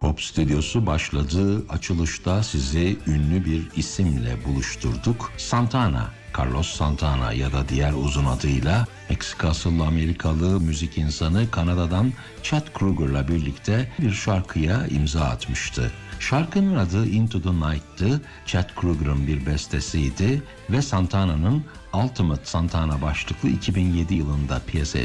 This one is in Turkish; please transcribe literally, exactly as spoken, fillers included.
Pop Stüdyosu başladı. Açılışta sizi ünlü bir isimle buluşturduk. Santana, Carlos Santana ya da diğer uzun adıyla Meksika asıllı Amerikalı müzik insanı Kanada'dan Chad Kroeger'la birlikte bir şarkıya imza atmıştı. Şarkının adı Into the Night'tı. Chad Kroeger'ın bir bestesiydi ve Santana'nın Ultimate Santana başlıklı iki bin yedi yılında piyasaya